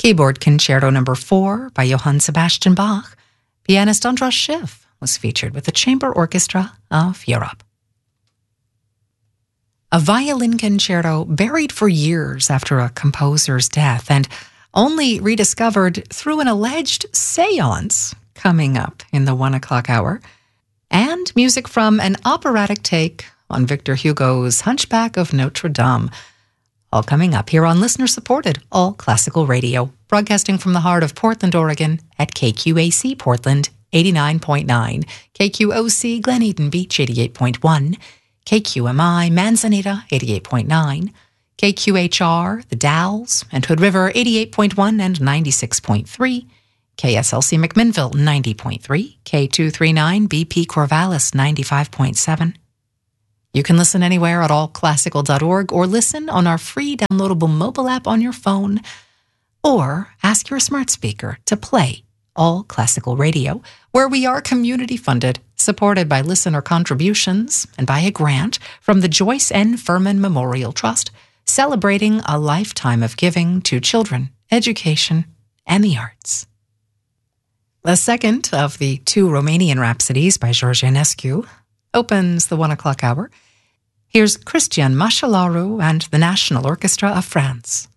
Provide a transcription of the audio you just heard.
Keyboard Concerto No. 4 by Johann Sebastian Bach. Pianist Andras Schiff was featured with the Chamber Orchestra of Europe. A violin concerto buried for years after a composer's death and only rediscovered through an alleged séance coming up in the 1 o'clock hour. And music from an operatic take on Victor Hugo's Hunchback of Notre Dame. All coming up here on listener-supported All Classical Radio, broadcasting from the heart of Portland, Oregon at KQAC Portland 89.9, KQOC Glen Eden Beach 88.1, KQMI Manzanita 88.9, KQHR The Dalles and Hood River 88.1 and 96.3, KSLC McMinnville 90.3, K239 BP Corvallis 95.7. You can listen anywhere at allclassical.org or listen on our free downloadable mobile app on your phone, or ask your smart speaker to play All Classical Radio, where we are community funded, supported by listener contributions and by a grant from the Joyce N. Furman Memorial Trust, celebrating a lifetime of giving to children, education, and the arts. The second of the two Romanian Rhapsodies by George Enescu opens the 1 o'clock hour. Here's Cristian Mașalaru and the National Orchestra of France.